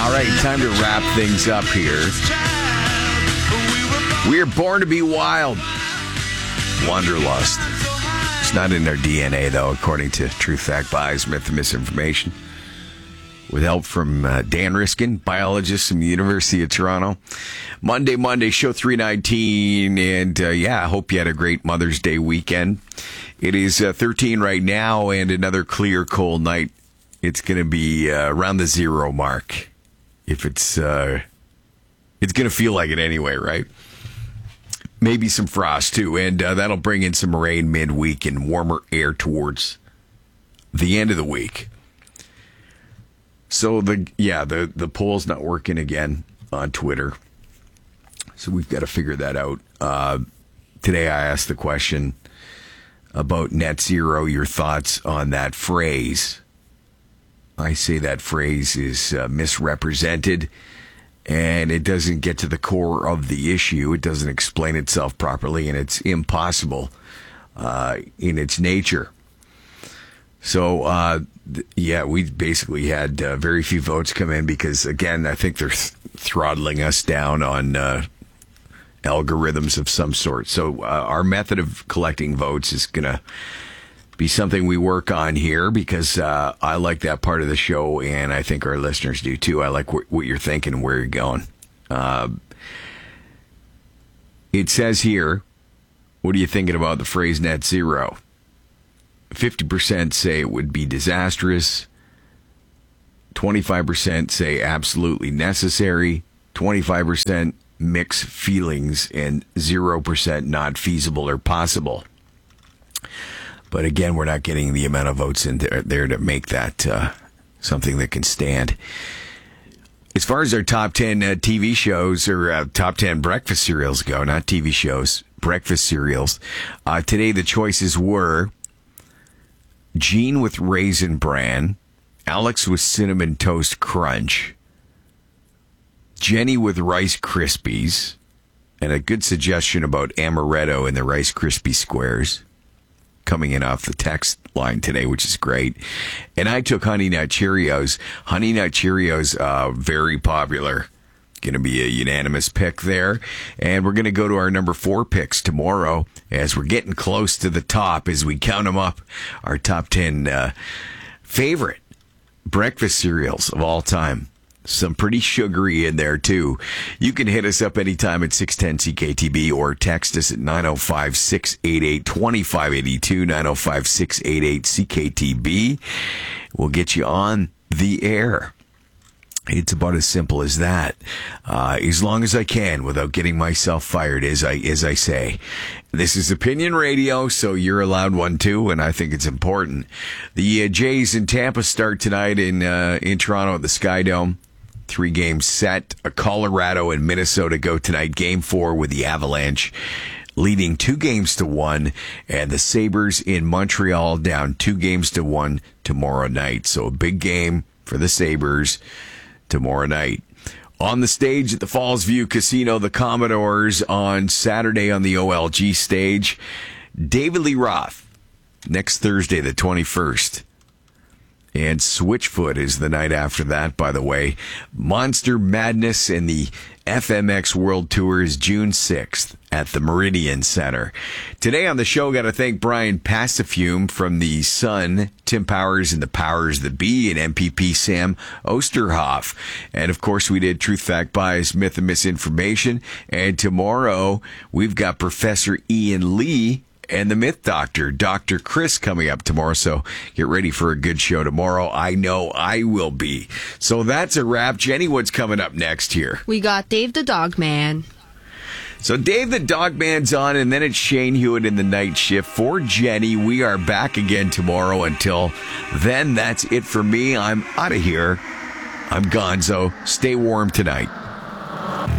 All right, time to wrap things up here. We are born to be wild. Wanderlust. It's not in our DNA, though, according to Truth, Fact, Bias, Myth, and Misinformation. With help from Dan Riskin, biologist from the University of Toronto. Monday, show 319. And, I hope you had a great Mother's Day weekend. It is 13 right now, and another clear, cold night. It's going to be around the 0 mark. If it's going to feel like it anyway, right? Maybe some frost, too. And that'll bring in some rain midweek and warmer air towards the end of the week. So, the poll's not working again on Twitter. So we've got to figure that out. Today I asked the question about net zero, your thoughts on that phrase. I say that phrase is misrepresented, and it doesn't get to the core of the issue. It doesn't explain itself properly, and it's impossible in its nature. So, we basically had very few votes come in because, again, I think they're throttling us down on algorithms of some sort. So our method of collecting votes is going to be something we work on here because I like that part of the show, and I think our listeners do too. I like what you're thinking and where you're going. It says here, what are you thinking about the phrase net zero? 50% say it would be disastrous. 25% say absolutely necessary. 25% mixed feelings, and 0% not feasible or possible. But again, we're not getting the amount of votes in there to make that something that can stand. As far as our top 10 TV shows or top 10 breakfast cereals go, not TV shows, breakfast cereals, today the choices were Gene with Raisin Bran, Alex with Cinnamon Toast Crunch, Jenny with Rice Krispies, and a good suggestion about amaretto in the Rice Krispie squares coming in off the text line today, which is great. And I took Honey Nut Cheerios. Honey Nut Cheerios, very popular. Going to be a unanimous pick there. And we're going to go to our number 4 picks tomorrow as we're getting close to the top as we count them up. Our top 10 favorite breakfast cereals of all time. Some pretty sugary in there, too. You can hit us up anytime at 610-CKTB or text us at 905-688-2582, 905-688-CKTB. We'll get you on the air. It's about as simple as that. As long as I can without getting myself fired, as I say. This is Opinion Radio, so you're allowed one too, and I think it's important. The Jays in Tampa start tonight in Toronto at the Sky Dome. 3 games set. Colorado and Minnesota go tonight. Game 4 with the Avalanche leading 2-1, and the Sabres in Montreal down 2-1 tomorrow night. So a big game for the Sabres tomorrow night. On the stage at the Falls View Casino, the Commodores on Saturday on the OLG stage. David Lee Roth next Thursday, the 21st. And Switchfoot is the night after that, by the way. Monster Madness and the FMX World Tour is June 6th at the Meridian Center. Today on the show, got to thank Brian Passafume from the Sun, Tim Powers and the Powers That Be, and MPP Sam Osterhoff. And of course, we did Truth, Fact, Bias, Myth, and Misinformation. And tomorrow, we've got Professor Ian Lee and the Myth Doctor, Dr. Chris, coming up tomorrow. So get ready for a good show tomorrow. I know I will be. So that's a wrap. Jenny, what's coming up next here? We got Dave the Dog Man. So Dave the Dog Man's on, and then it's Shane Hewitt in the night shift. For Jenny, we are back again tomorrow. Until then, that's it for me. I'm out of here. I'm Gonzo. Stay warm tonight.